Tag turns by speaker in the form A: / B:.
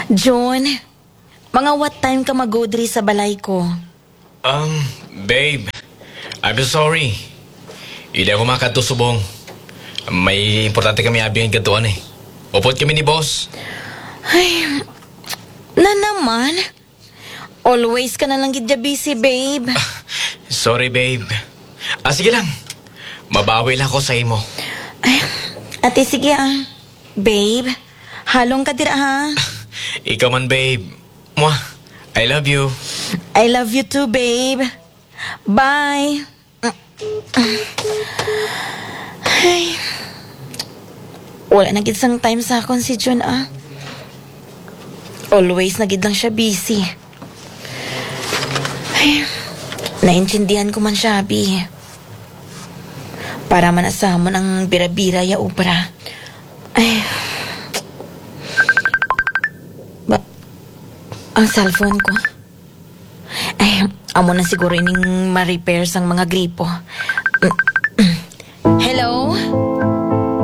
A: John, mga what time ka mag-go diri sa balay ko?
B: Babe, I'm sorry. Hindi ako makatusubong. May importante kami abing gatuan eh. Upot kami ni boss.
A: Ay, na naman. Always ka na lang gidya busy, babe.
B: Sorry, babe. Sige lang. Mabawi lang ako sa imo.
A: Ay, ate, sige Babe, halong ka dira ha?
B: Ikaw man, babe. Mwah, I love you.
A: I love you too, babe. Bye. Ay, wala na gid sang time sa akon si John Always na gid lang siya busy. Ay, naintindihan ko man siya, Abi. Para man asamon ang bira-bira ya ubra. Ay. Ang cellphone ko. Ay, amo na siguro ining ma-repair sang mga gripo. Hello?